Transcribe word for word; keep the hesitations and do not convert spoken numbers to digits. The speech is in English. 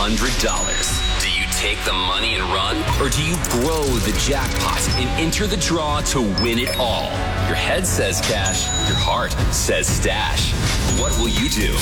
hundred dollars. Do you take the money and run? Or do you grow the jackpot and enter the draw to win it all? Your head says cash. Your heart says stash. What will you do?